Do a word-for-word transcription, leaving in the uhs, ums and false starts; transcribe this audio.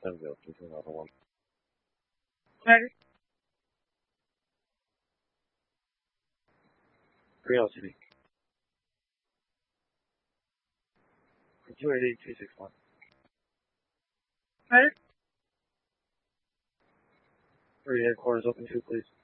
There we go. Just another one. Ready? three oh three. two eight eight two six one. Ready? Three headquarters open two, please.